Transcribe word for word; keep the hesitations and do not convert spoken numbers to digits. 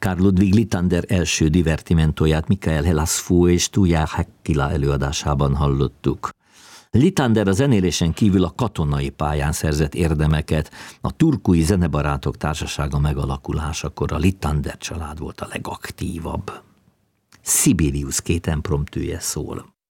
Carl Ludwig Littander első divertimentóját Mikael Helasfu és Tuija Häkkilä előadásában hallottuk. Littander a zenélésen kívül a katonai pályán szerzett érdemeket, a turkui zenebarátok társasága megalakulásakor a Littander család volt a legaktívabb. Sibelius két impromptője szól.